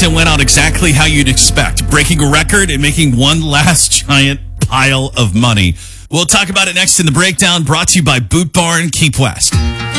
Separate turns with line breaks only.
weekend went out exactly how you'd expect, breaking a record and making one last giant pile of money. We'll talk about it next in the breakdown, brought to you by Boot Barn Keep West.